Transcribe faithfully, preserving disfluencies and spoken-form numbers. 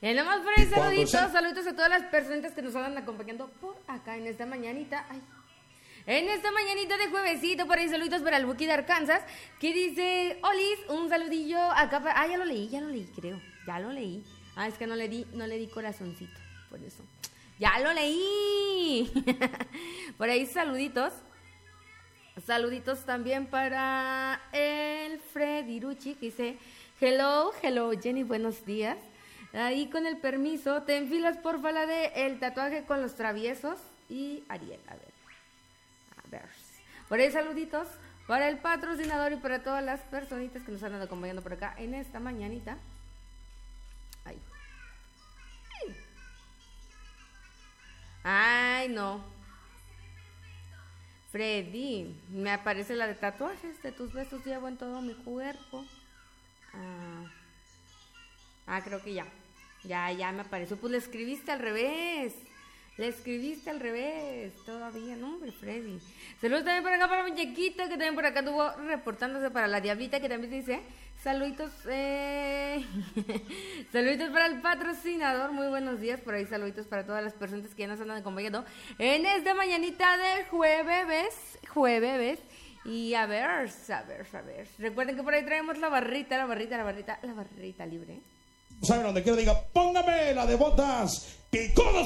Y nomás por ahí saluditos, saluditos a todas las personas que nos andan acompañando por acá en esta mañanita. Ay. En esta mañanita de juevesito, por ahí saluditos para el Buki de Arkansas, que dice, Olis, un saludillo acá para... Ah, ya lo leí, ya lo leí, creo, ya lo leí. Ah, es que no le di, no le di corazoncito, por eso. ¡Ya lo leí! Por ahí saluditos. Saluditos también para el Freddy Rucci, que dice, hello, hello, Jenny, buenos días. Ahí con el permiso, te enfilas porfa la de el tatuaje con los traviesos y Ariel, a ver. A ver. Por ahí saluditos para el patrocinador y para todas las personitas que nos han acompañando por acá en esta mañanita. Ay. Ay. Ay, no. Freddy, me aparece la de tatuajes. De tus besos llevo en todo mi cuerpo. Ah, ah creo que ya. Ya, ya me apareció. Pues le escribiste al revés. Le escribiste al revés. Todavía, no, hombre, Freddy. Saludos también por acá para Muñequita, que también por acá estuvo reportándose, para la Diablita, que también dice saluditos, eh... saluditos para el patrocinador. Muy buenos días. Por ahí saluditos para todas las personas que ya nos andan acompañando en esta mañanita de jueves. Jueves. Y a ver, a ver, a ver. Recuerden que por ahí traemos la barrita, la barrita, la barrita, la barrita libre. ¿Saben donde quiero? Diga, póngame la de botas picudas.